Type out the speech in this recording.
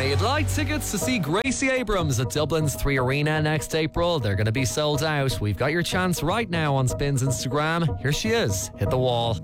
Now, you'd like tickets to see Gracie Abrams at Dublin's 3 Arena next April. They're going to be sold out. We've got your chance right now on Spin's Instagram. Here she is. Hit the wall.